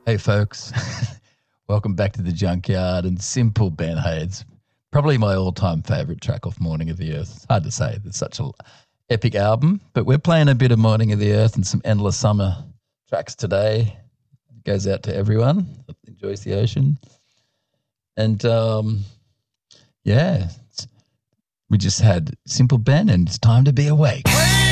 Hey, folks. Welcome back to the Junkyard and Simple Ben Hayes. Probably my all-time favourite track off Morning of the Earth. It's hard to say. It's such an epic album, but we're playing a bit of Morning of the Earth and some Endless Summer tracks today. It goes out to everyone that enjoys the ocean. And, we just had Simple Ben and it's time to be awake.